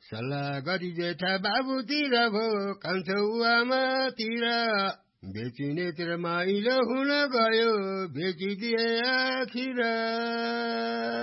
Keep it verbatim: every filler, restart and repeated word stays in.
सल्लाह गरी जेठा बाबुतिर भो कान्छो आमातिर बेचिनेतिर माइलो हुन गयो बेचिदिए आखिर